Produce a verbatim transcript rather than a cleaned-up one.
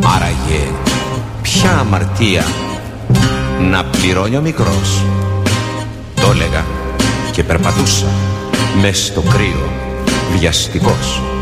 Άραγε ποια αμαρτία να πληρώνει ο μικρός. Το έλεγα και περπατούσα μες στο κρύο βιαστικός.